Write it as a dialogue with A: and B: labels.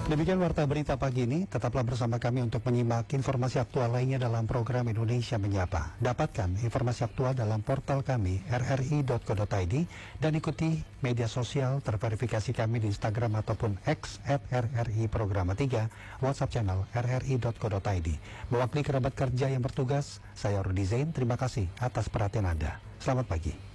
A: Demikian warta berita pagi ini, tetaplah bersama kami untuk menyimak informasi aktual lainnya dalam program Indonesia Menyapa. Dapatkan informasi aktual dalam portal kami rri.co.id dan ikuti media sosial terverifikasi kami di Instagram ataupun X @RRI Programa 3, WhatsApp channel rri.co.id. Mewakili kerabat kerja yang bertugas, saya Rudi Zain, terima kasih atas perhatian Anda. Selamat pagi.